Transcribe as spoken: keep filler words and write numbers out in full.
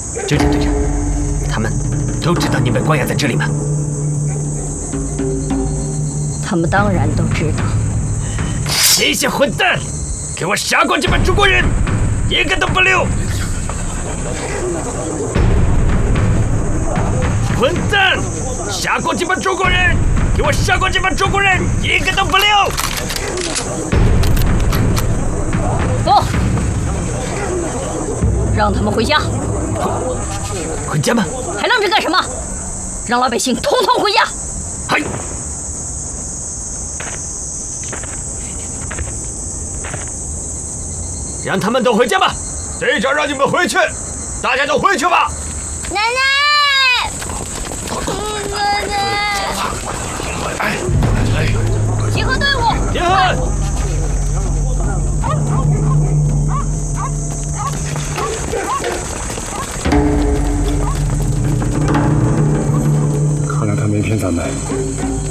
纠察队长，他们都知道你被关押在这里吗？ 他们当然都知道。 这些混蛋，给我杀光这帮中国人，一个都不留！混蛋，杀光这帮中国人！给我杀光这帮中国人，一个都不留！ 不，让他们回家。 回家吗？ 还愣着干什么？让老百姓统统回家！ 嗨。让他们都回家吧。队长让你们回去，大家都回去吧。 奶奶，奶奶， 哎哎， 集合队伍， 集合！ 看来他没骗咱们。